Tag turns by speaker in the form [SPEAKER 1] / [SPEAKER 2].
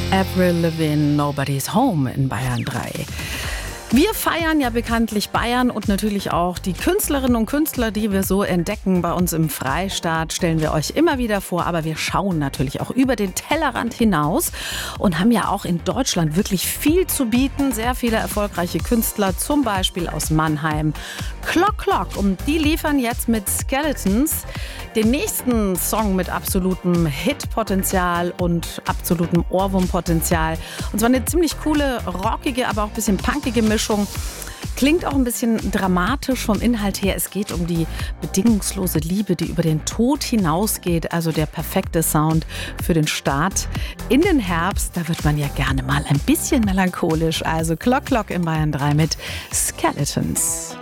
[SPEAKER 1] Avril Lavigne, Nobody's Home in Bayern 3. Wir feiern ja bekanntlich Bayern und natürlich auch die Künstlerinnen und Künstler, die wir so entdecken. Bei uns im Freistaat stellen wir euch immer wieder vor, aber wir schauen natürlich auch über den Tellerrand hinaus und haben ja auch in Deutschland wirklich viel zu bieten. Sehr viele erfolgreiche Künstler, zum Beispiel aus Mannheim. Clock Clock, und die liefern jetzt mit Skeletons den nächsten Song mit absolutem Hitpotenzial und absolutem Ohrwurmpotenzial. Und zwar eine ziemlich coole, rockige, aber auch ein bisschen punkige Mischung. Klingt auch ein bisschen dramatisch vom Inhalt her. Es geht um die bedingungslose Liebe, die über den Tod hinausgeht. Also der perfekte Sound für den Start in den Herbst. Da wird man ja gerne mal ein bisschen melancholisch. Also Clock Clock in Bayern 3 mit Skeletons.